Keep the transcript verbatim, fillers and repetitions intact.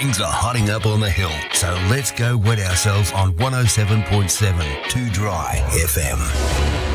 Things are hotting up on the hill, so let's go wet ourselves on one oh seven point seven Too Dry F M.